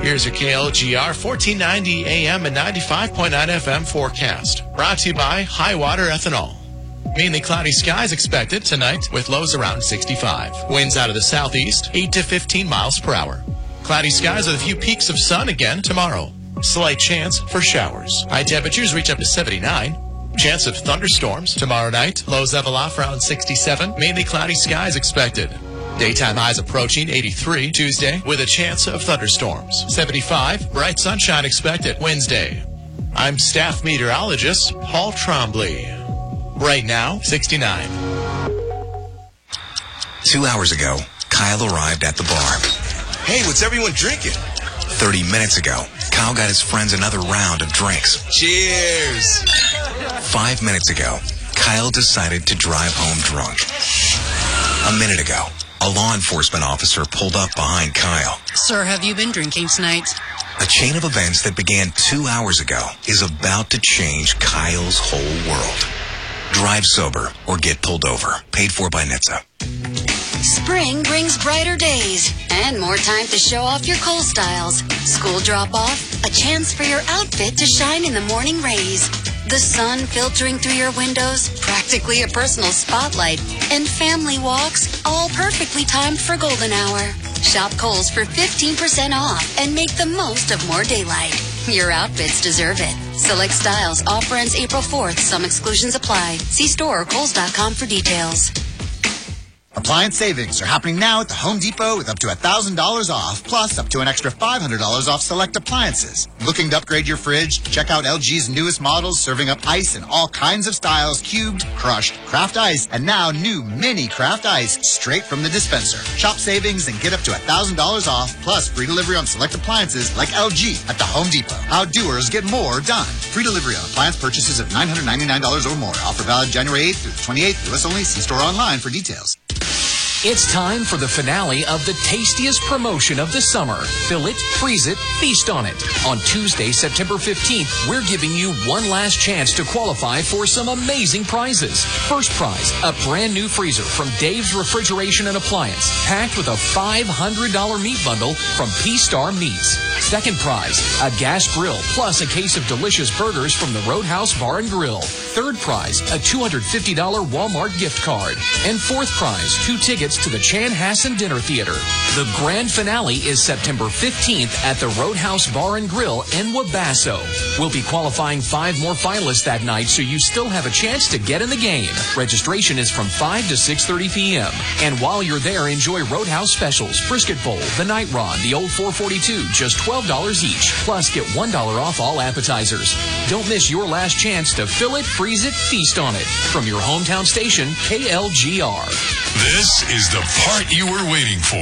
Here's your KLGR 1490 AM and 95.9 FM forecast. Brought to you by Highwater Ethanol. Mainly cloudy skies expected tonight with lows around 65. Winds out of the southeast, 8 to 15 miles per hour. Cloudy skies with a few peaks of sun again tomorrow. Slight chance for showers. High temperatures reach up to 79. Chance of thunderstorms tomorrow night. Lows level off around 67. Mainly cloudy skies expected. Daytime highs approaching 83 Tuesday with a chance of thunderstorms. 75. Bright sunshine expected Wednesday. I'm staff meteorologist Paul Trombley. Right now, 69. 2 hours ago, Kyle arrived at the bar. Hey, what's everyone drinking? 30 minutes ago, Kyle got his friends another round of drinks. Cheers! 5 minutes ago, Kyle decided to drive home drunk. A minute ago, a law enforcement officer pulled up behind Kyle. Sir, have you been drinking tonight? A chain of events that began 2 hours ago is about to change Kyle's whole world. Drive sober or get pulled over. Paid for by NHTSA. Spring brings brighter days and more time to show off your Kohl styles. School drop-off, a chance for your outfit to shine in the morning rays. The sun filtering through your windows, practically a personal spotlight. And family walks, all perfectly timed for golden hour. Shop Kohl's for 15% off and make the most of more daylight. Your outfits deserve it. Select styles. Offer ends April 4th. Some exclusions apply. See store or Kohls.com for details. Appliance savings are happening now at the Home Depot with up to $1,000 off, plus up to an extra $500 off select appliances. Looking to upgrade your fridge? Check out LG's newest models, serving up ice in all kinds of styles, cubed, crushed, craft ice, and now new mini craft ice straight from the dispenser. Shop savings and get up to $1,000 off, plus free delivery on select appliances like LG at the Home Depot. How doers get more done. Free delivery on appliance purchases of $999 or more. Offer valid January 8th through the 28th. U.S. only. See store online for details. It's time for the finale of the tastiest promotion of the summer. Fill it, freeze it, feast on it. On Tuesday, September 15th, we're giving you one last chance to qualify for some amazing prizes. First prize, a brand new freezer from Dave's Refrigeration and Appliance, packed with a $500 meat bundle from P-Star Meats. Second prize, a gas grill plus a case of delicious burgers from the Roadhouse Bar and Grill. Third prize, a $250 Walmart gift card. And fourth prize, 2 tickets to the Chanhassen Dinner Theater. The grand finale is September 15th at the Roadhouse Bar and Grill in Wabasso. We'll be qualifying 5 more finalists that night, so you still have a chance to get in the game. Registration is from 5 to 6:30 p.m. And while you're there, enjoy Roadhouse specials, Brisket Bowl, the Night Rod, the Old 442, just $12 each. Plus, get $1 off all appetizers. Don't miss your last chance to fill it, freeze it, feast on it. From your hometown station, KLGR. This is the part you were waiting for.